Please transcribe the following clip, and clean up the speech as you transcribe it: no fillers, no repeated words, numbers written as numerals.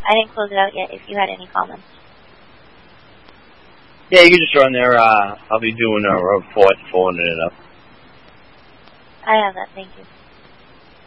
I didn't close it out yet if you had any comments. Yeah, you can just run there. I'll be doing a report, forwarding it up. I have that, thank you.